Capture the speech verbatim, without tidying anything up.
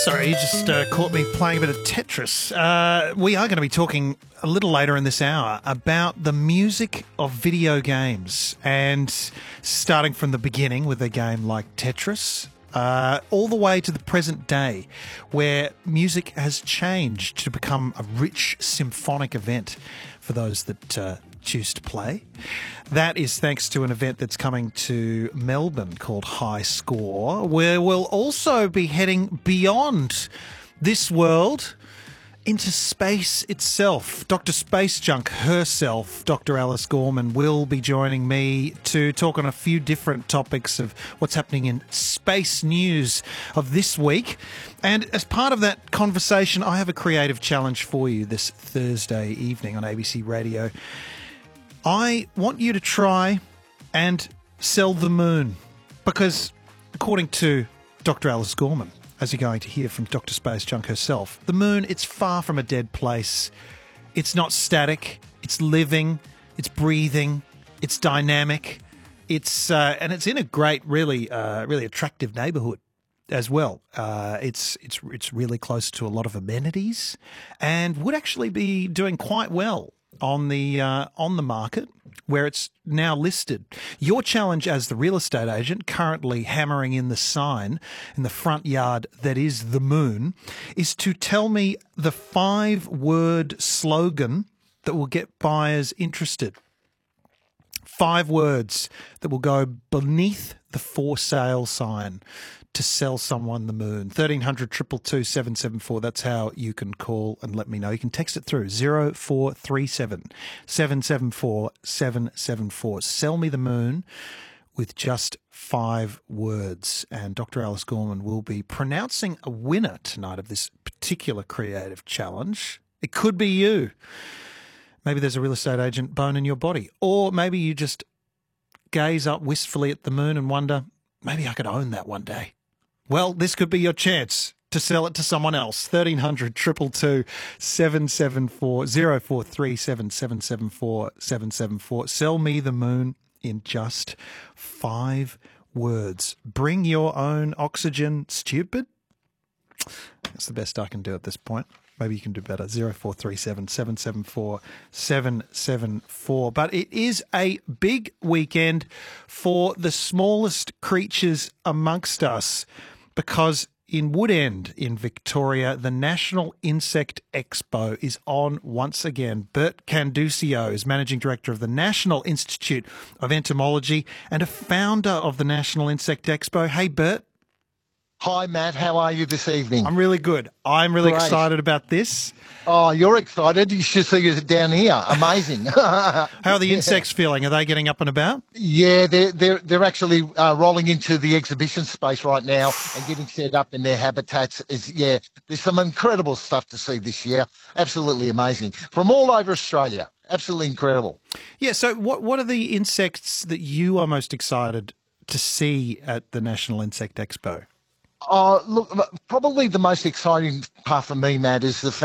Sorry, you just uh, caught me playing a bit of Tetris. Uh, we are going to be talking a little later in this hour about the music of video games, and starting from the beginning with a game like Tetris, uh, all the way to the present day, where music has changed to become a rich symphonic event for those that uh, choose to play. That is thanks to an event that's coming to Melbourne called High Score, where we'll also be heading beyond this world into space itself. Doctor Space Junk herself, Doctor Alice Gorman, will be joining me to talk on a few different topics of what's happening in space news of this week. And as part of that conversation, I have a creative challenge for you this Thursday evening on A B C Radio. I want you to try and sell the moon, because according to Doctor Alice Gorman, as you're going to hear from Doctor Space Junk herself, the moon, it's far from a dead place. It's not static. It's living. It's breathing. It's dynamic. It's uh, and it's in a great, really, uh, really attractive neighbourhood as well. Uh, it's it's it's really close to a lot of amenities, and would actually be doing quite well on the uh, on the market where it's now listed. Your challenge as the real estate agent currently hammering in the sign in the front yard that is the moon is to tell me the five-word slogan that will get buyers interested. Five words that will go beneath the for sale sign to sell someone the moon. thirteen hundred, two two two, seven seven four. That's how you can call and let me know. You can text it through zero four three seven, seven seven four, seven seven four. Sell me the moon with just five words. And Doctor Alice Gorman will be pronouncing a winner tonight of this particular creative challenge. It could be you. Maybe there's a real estate agent bone in your body. Or maybe you just gaze up wistfully at the moon and wonder, maybe I could own that one day. Well, this could be your chance to sell it to someone else. thirteen hundred, two two two, seven seven four, zero four three seven, seven seven four, seven seven four. Sell me the moon in just five words. Bring your own oxygen, stupid. That's the best I can do at this point. Maybe you can do better. zero four three seven, seven seven four, seven seven four. But it is a big weekend for the smallest creatures amongst us, because in Woodend in Victoria, the National Insect Expo is on once again. Bert Canduccio is Managing Director of the National Institute of Entomology and a founder of the National Insect Expo. Hey, Bert. Hi, Matt. How are you this evening? I'm really good. I'm really Great. excited about this. Oh, you're excited. You should see us down here. Amazing. How are the insects feeling? Are they getting up and about? Yeah, they're, they're, they're actually uh, rolling into the exhibition space right now and getting set up in their habitats. Is Yeah, there's some incredible stuff to see this year. Absolutely amazing. From all over Australia. Absolutely incredible. Yeah, so what, what are the insects that you are most excited to see at the National Insect Expo? Oh, look, probably the most exciting part for me, Matt, is the fact